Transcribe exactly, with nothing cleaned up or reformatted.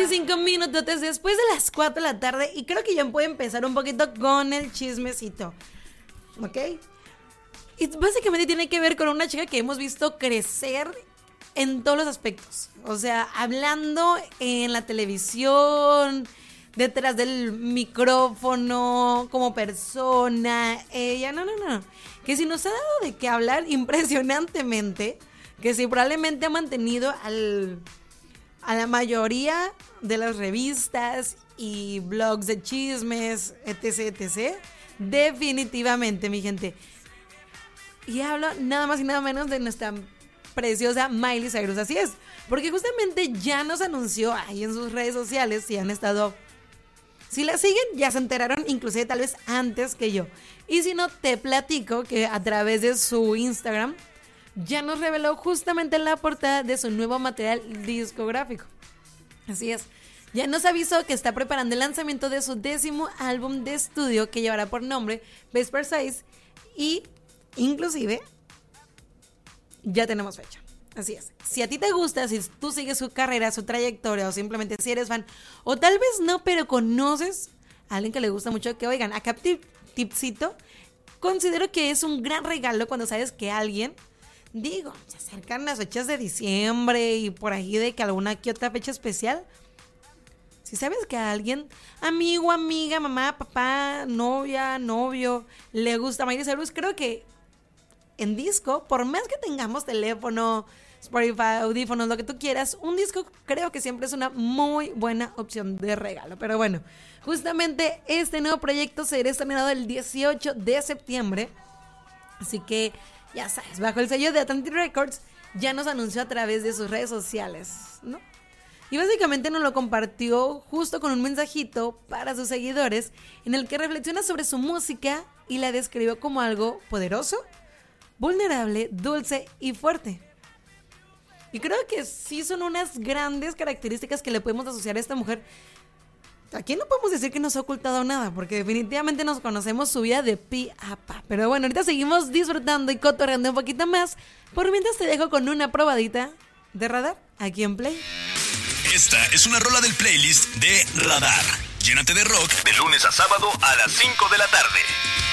veinticinco minutos después de las cuatro de la tarde y creo que ya puedo empezar un poquito con el chismecito. ¿Ok? Y básicamente tiene que ver con una chica que hemos visto crecer en todos los aspectos. O sea, hablando en la televisión, detrás del micrófono, como persona. Ella, no, no, no. Que si nos ha dado de qué hablar impresionantemente, que si probablemente ha mantenido al, a la mayoría de las revistas y blogs de chismes, etc, etcétera. Definitivamente, mi gente. Y hablo nada más y nada menos de nuestra preciosa Miley Cyrus. Así es, porque justamente ya nos anunció ahí en sus redes sociales, si han estado, si la siguen, ya se enteraron, inclusive tal vez antes que yo. Y si no, te platico que a través de su Instagram ya nos reveló justamente la portada de su nuevo material discográfico. Así es, ya nos avisó que está preparando el lanzamiento de su décimo álbum de estudio que llevará por nombre Vesper Size, y inclusive ya tenemos fecha. Así es, si a ti te gusta, si tú sigues su carrera, su trayectoria, o simplemente si eres fan, o tal vez no, pero conoces a alguien que le gusta mucho, que oigan, acá tip, tipcito, considero que es un gran regalo cuando sabes que alguien, digo, se acercan las fechas de diciembre y por ahí de que alguna que otra fecha especial. Si sabes que a alguien, amigo, amiga, mamá, papá, novia, novio, le gusta Miley Cyrus, creo que en disco, por más que tengamos teléfono, Spotify, audífonos, lo que tú quieras, un disco creo que siempre es una muy buena opción de regalo. Pero bueno, justamente este nuevo proyecto será estrenado el dieciocho de septiembre. Así que, ya sabes, bajo el sello de Atlantic Records, ya nos anunció a través de sus redes sociales, ¿no? Y básicamente nos lo compartió justo con un mensajito para sus seguidores en el que reflexiona sobre su música y la describió como algo poderoso, vulnerable, dulce y fuerte. Y creo que sí son unas grandes características que le podemos asociar a esta mujer. Aquí no podemos decir que nos ha ocultado nada, porque definitivamente nos conocemos su vida de pi a pa. Pero bueno, ahorita seguimos disfrutando y cotorreando un poquito más. Por mientras te dejo con una probadita de Radar aquí en Play. Esta es una rola del playlist de Radar. Llénate de rock de lunes a sábado a las cinco de la tarde.